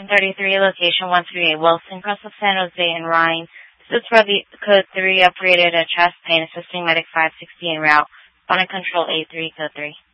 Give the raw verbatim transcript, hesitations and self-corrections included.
thirty-three, location one three eight Wilson, Cross of San Jose and Rhine. This is for the code three operated at chest pain, assisting medic five sixty en route. On a control eight three, code three.